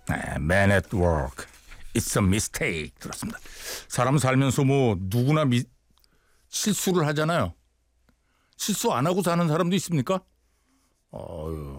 네, Man at work. It's a mistake. 들었습니다. 사람 살면서 뭐 누구나 실수를 하잖아요. 실수 안 하고 사는 사람도 있습니까?